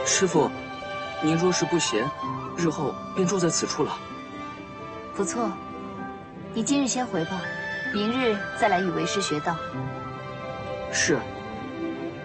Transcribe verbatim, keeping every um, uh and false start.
师傅，您若是不嫌，日后便住在此处了。 不错，你今日先回吧，明日再来与为师学道。 是。